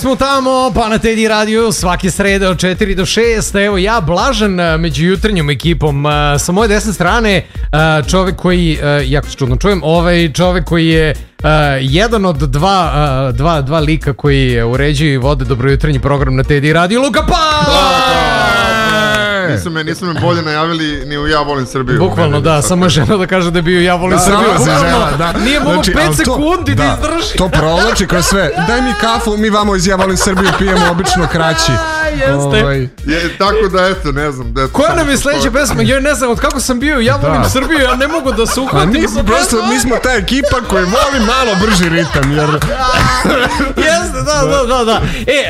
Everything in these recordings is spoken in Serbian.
smo tamo, pa na Teddy Radio svake srede od 4 do 6. Evo ja, Blažan, među jutarnjom ekipom. Sa moje desne strane čovjek koji, jako se čudno čujem, čovjek koji je jedan od dva lika koji uređuju i vode dobrojutarnji program na Teddy Radio, Luka Pavlović! Nisu me bolje najavili ni u Ja volim Srbiju. Bukvalno da, samo je žena da kaže da je bio Ja volim Srbiju. Bukvalno, nije mogo 5 sekundi da izdrži. To provlači kroz sve. Daj mi kafu, mi vamo iz Ja volim Srbiju pijemo obično kraći. Jeste. Tako da, eto, ne znam. Koja nam je sljedeća pesma? Ja ne znam od kako sam bio Ja volim Srbiju, ja ne mogu da se uhvatim. Mi smo ta ekipa koja voli malo brži ritam. Jeste, da.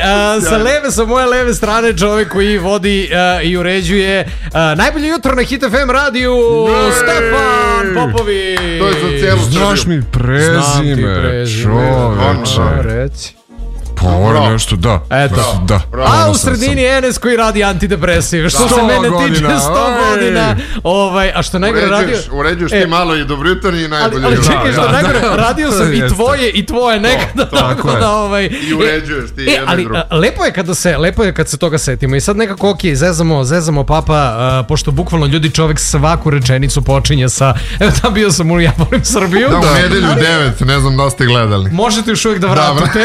Sa moje leve strane čovjek koji vodi i uređuje najbolje jutro na Hit FM radiju, Stefan Popović. To je za cijelu Srbiju. Znaš mi prezime, čoveče. Reci. Pa ovo je nešto, da. Eto. Da. A u sredini Enes koji radi antidepresiv. Što se mene tiče 100 godina. A što najgore radio... Uređuješ ti malo i dobrojutarnji i najbolje. Ali čekaj, što najgore radio sam i tvoje nekada. I uređuješ ti jedan i drugi. Lepo je kad se toga setimo. I sad nekako zezamo papa, pošto bukvalno ljudi čovek svaku rečenicu počinje sa evo da bio sam u Ja volim Srbiju. Da, u nedelju 9, ne znam da ste gledali. Možete još uvijek da vratite.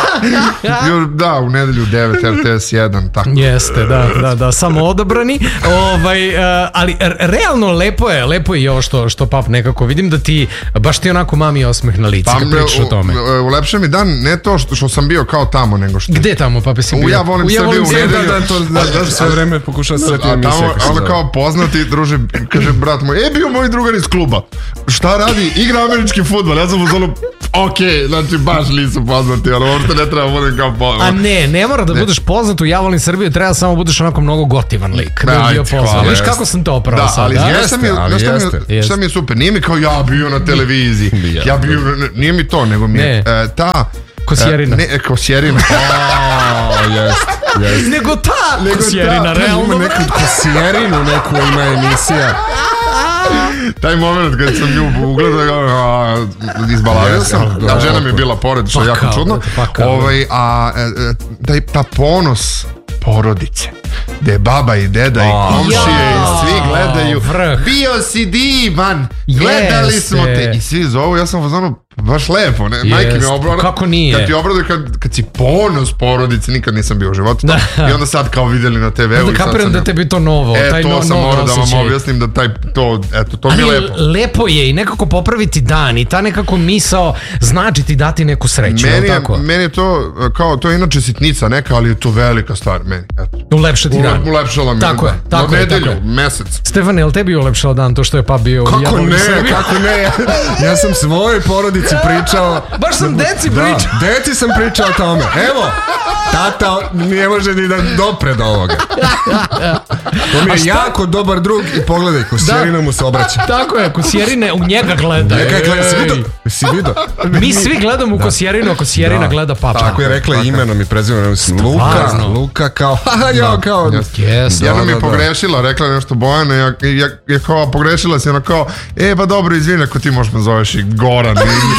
Da, u nedelju 9, RTS 1, tako. Jeste, da, samo odabrani. Ali realno lepo je i ovo što pap nekako vidim da ti, baš ti onako mami osmeh na lici kad pričaš o tome. Ulepše mi dan, ne to što sam bio kao tamo, nego što... Gde tamo, pape, si bio? U Ja volim Srbiju u nedelju. Da, sve vreme pokušava se letiti emisije. Ono kao poznati, druže, kaže brat moj, bio moj drugar iz kluba. Šta radi? Igra američki fudbal. Ja sam u zonu, okej, znači baš nisu poznati, ali uopšte ne treba budem kao poznat. A ne mora da budeš poznat u Ja volim Srbiju, treba samo budeš onako mnogo gotivan lik. Viš kako sam to opravo sad, da? Šta mi je super, nije mi kao ja bio na televiziji, nije mi to, nego mi je ta... Kosjerina. Kosjerina. Jest. Nego ta Kosjerina, realno. Ima neku Kosjerinu, neku ima emisija. Taj moment kad sam nju ugledao, izbalavio sam, a žena mi je bila pored, što je jako čudno. Ta ponos porodice, gde baba i deda i komšije i svi gledaju, bio si divan, gledali smo te i svi zovu, ja sam u zonu baš lepo, majke mi obrada. Kako nije? Kad ti obrade, kad si ponos porodice, nikad nisam bio u životu. I onda sad kao vidjeli na TV-u. Onda kapiram da tebi to novo. To sam morao da vam objasnim da to mi je lepo. Lepo je i nekako popraviti dan i ta nekako misao znači ti dati neku sreću. Meni je to, kao to je inače sitnica neka, ali je to velika stvar meni. Ulepšati dan. Ulepšala mi. Tako je. Na nedelju, mesec. Stefane, je li tebi ulepšala dan to što je pa bio? Kako ne? Ja sam svojoj porodici pričao. Baš sam deci pričao. Deci sam pričao o tome. Evo, tata ne može ni da dopre do ovoga. To mi je jako dobar drug i pogledaj, Kosjerina mu se obraća. Tako je, Kosjerine u njega gleda. Si vidio? Mi svi gledamo u Kosjerinu, a Kosjerina gleda papa. Tako je rekla imenom i prezimenom. Luka kao... Jedna mi je pogrešila, rekla nešto Bojana, ja kao pogrešila si, ona kao, pa dobro, izvini ako ti možeš me zoveš i Goran.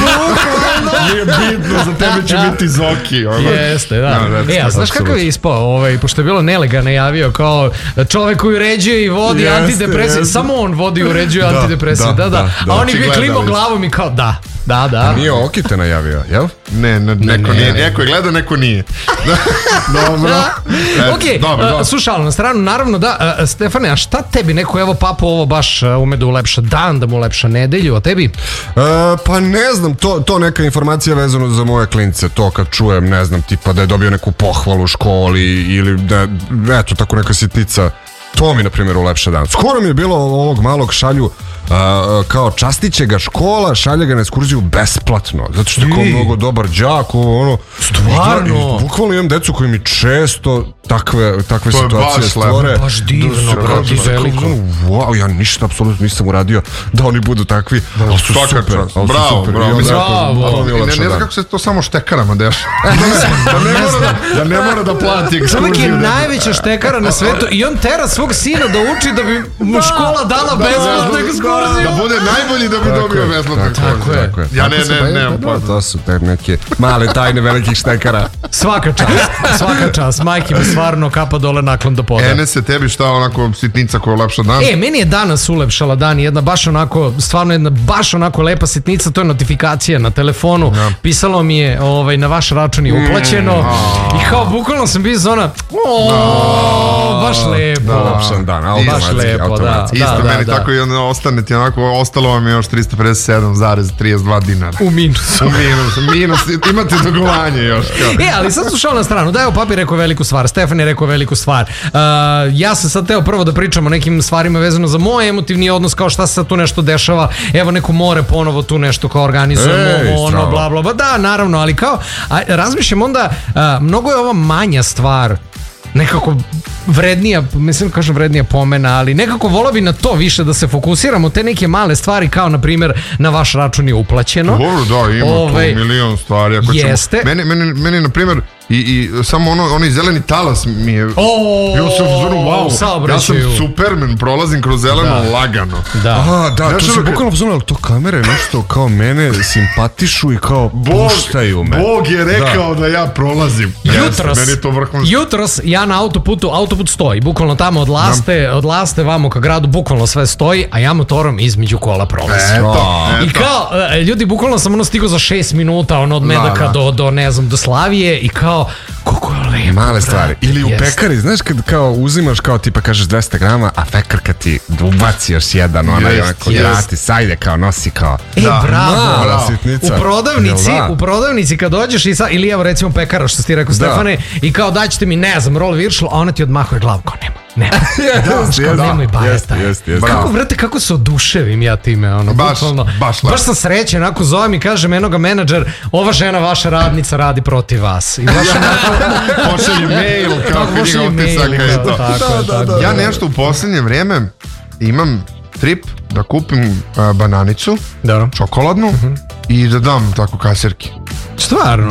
Nije bitno, za tebe će biti Zoki. Jeste, da. A znaš kako je ispao, pošto je bilo Nelega najavio kao čovek koji uređuje i vodi antidepresiv, samo on vodi i uređuje antidepresiv, da. A on je klimo glavom i kao da. Nije Oki te najavio, jel? Ne, neko nije. Neko je gledao, neko nije. Dobro. Ok, slušalo na stranu, naravno da. Stefane, a šta tebi neko, evo papo ovo baš ume da ulepša dan, da mu ulepša nedelju, a tebi? Pa ne znam, to neka informacija vezano za moje klince, to kad čujem, ne znam, tipa da je dobio neku pohvalu u školi ili da, eto, tako neka sitnica. To mi, na primjer, ulepša dan. Skoro mi je bilo ovog malog šalju kao častiće ga škola, šalje ga na ekskurziju besplatno. Zato što je kao mnogo dobar đak, ono... Stvarno? Bukvalno imam decu koji mi često takve situacije stvore. Baš divno, brate, veliko. Wow, ja ništa apsolutno nisam uradio da oni budu takvi, ali su super. Bravo. Bravo. Ne znam kako se to samo štekarama dešava. Da ne mora da plati ekskurziju. Čovjek je najveća štekara na svetu i on tera svog sina da uči da bi mu škola dala besplatnu ekskurziju. Da bude najbolji da bi dobio besplatnu ekskurziju. Tako je. Ja nemam pojma. To su te neke male tajne velikih štekara. Svaka čast. Majke mi stvarno kapa dole naklon do poda. Enese, tebi šta onako sitnica koja ulepša dan? Meni je danas ulepšala dan jedna baš onako, stvarno jedna baš onako lepa sitnica, to je notifikacija na telefonu. Pisalo mi je na vaš račun je uplaćeno i kao bukvalno sam bio zona baš lepo. Ulepšan dan, baš lepo, da. Isto meni tako i onda ostane ti onako, ostalo vam je još 357,32 dinara. U minusu. Minus, imate dugovanje još. Ali sad su šao na stranu, da, evo papi rekao veliku stvar, Stefan je rekao veliku stvar. Ja sam sad teo prvo da pričam o nekim stvarima vezano za moj emotivni odnos, kao šta se sad tu nešto dešava, evo neko more ponovo tu nešto kao organizujemo, bla bla bla, da naravno, ali kao, razmišljam onda, mnogo je ova manja stvar, nekako vrednija, mislim kažem vrednija pomena, ali nekako volao bi na to više da se fokusiramo, te neke male stvari kao na primjer na vaš račun je uplaćeno. Dobro, da, ima tu milion stvari. Jeste. Meni na primjer i samo onaj zeleni talas mi je bio sam wow, ja sam Superman, prolazim kroz zeleno lagano. Da, to se bukvalno pozvano, ali to kamere nešto kao mene simpatišu i kao puštaju me. Bog je rekao da ja prolazim. Jutros ja na autoput stoji, bukvalno tamo od Laste vamo ka gradu, bukvalno sve stoji, a ja motorom između kola prolazim. I kao, ljudi, bukvalno sam stigao za 6 minuta, od Medaka do, ne znam, do Slavije i kao, koliko je lepo. Male stvari. Ili u pekari, znaš kad kao uzimaš kao tipa kažeš 200 grama, a pekarka ti ubaci još jedan, onaj onako gratis, ajde kao nosi kao. Bravo. U prodavnici kad dođeš ili evo recimo pekara što si ti rekao Stefane i kao daćete mi ne znam roll viršl, a ona ti odmahuje glavu kao nema. Nemoj bajeta. Kako, vrate, kako se oduševim ja time, baš sam srećen, ako zovem i kažem enoga menadžer, ova žena vaša radnica radi protiv vas. I pošalje mail, kao kad je otisaka i to. Ja nešto u posljednje vrijeme imam trip da kupim bananicu, čokoladnu i da dam tako kasirki. Stvarno?